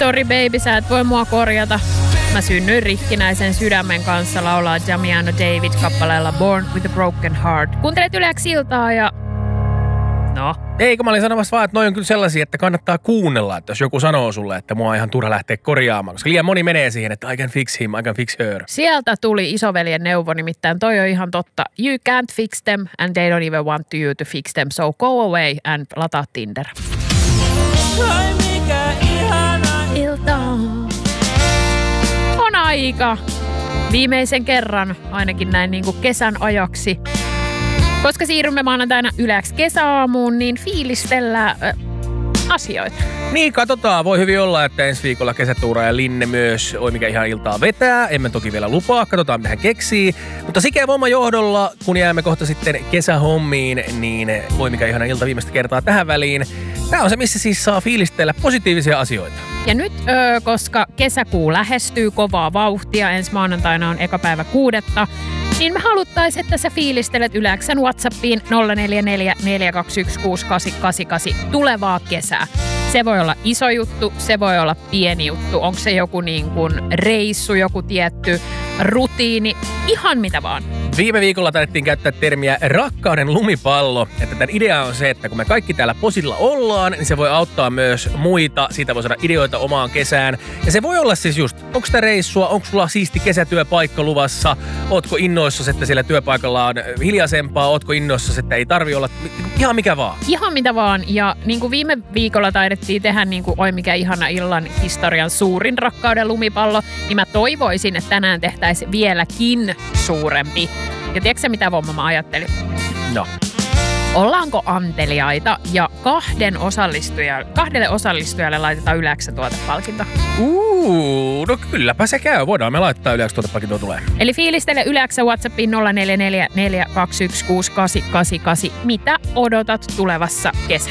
Sorry baby, sä et voi mua korjata. Mä synnyin rikkinäisen sydämen kanssa, laulaa Damiano David kappaleella Born with a Broken Heart. Kuuntelet Yleäks iltaa ja... No. Eikö mä olin sanomassa vaan, että noi on kyllä sellaisia, että kannattaa kuunnella, että jos joku sanoo sulle, että mua on ihan turha lähteä korjaamaan, koska liian moni menee siihen, että I can fix him, I can fix her. Sieltä tuli isoveljen neuvo, nimittäin toi on ihan totta. You can't fix them and they don't even want you to fix them, so go away and lataa Tinder. Ai mikä ihana Ilta on aika. Viimeisen kerran, ainakin näin niin kuin kesän ajaksi. Koska siirrymme maanantaina Yleäks kesäaamuun, niin fiilistellään asioita. Niin, katsotaan. Voi hyvin olla, että ensi viikolla Kesätuura ja Linne myös Oi mikä ihan iltaa vetää. Emme toki vielä lupaa. Katsotaan, mitä hän keksii. Mutta Sike ja Vomma johdolla, kun jäämme kohta sitten kesähommiin, niin Oi mikä ihana ilta viimeistä kertaa tähän väliin. Tämä on se, missä siis saa fiilistellä positiivisia asioita. Ja nyt, koska kesäkuu lähestyy kovaa vauhtia, ensi maanantaina on eka päivä 6. Niin me haluttaisiin, että sä fiilistelet Yleäksen WhatsAppiin 044 421 6888 tulevaa kesää. Se voi olla iso juttu, se voi olla pieni juttu. Onko se joku niin kuin reissu, joku tietty rutiini, ihan mitä vaan. Viime viikolla taidettiin käyttää termiä rakkauden lumipallo. Että tämän idea on se, että kun me kaikki täällä posilla ollaan, niin se voi auttaa myös muita. Siitä voi saada ideoita omaan kesään. Ja se voi olla siis just, onko sitä reissua, onko sulla siisti kesätyöpaikka luvassa, ootko innoissasi, että siellä työpaikalla on hiljaisempaa, ootko innoissasi, että ei tarvi olla, ihan mikä vaan. Ihan mitä vaan. Ja niin kuin viime viikolla taidettiin tehdä niin kuin Oi mikä ihana illan historian suurin rakkauden lumipallo, niin mä toivoisin, että tänään tehtäisiin vieläkin suurempi. Ja tiedätkö mitä Vomma mä ajattelin? No. Ollaanko anteliaita ja kahdelle osallistujalle laitetaan Yleäksen tuotepalkinto? No kylläpä se käy. Voidaan me laittaa Yleäksen tuotepalkintoa tulee. Eli fiilistele Yleäksen WhatsAppiin 044 421 6888. Mitä odotat tulevassa kesässä?